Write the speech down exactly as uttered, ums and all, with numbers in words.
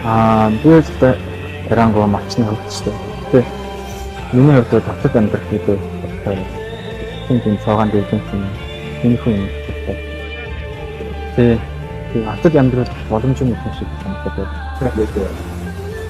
Аа би л Ирангуу мачны хөвчтэй. Гэтэ миний хувьд татвар амьдрах гэдэг тийм тийм цаагаан дэвтэн юм. Энэ хүн юм гэдэг. Тэгээ татвар амьдрах боломж нь их шиг санагдаад байна.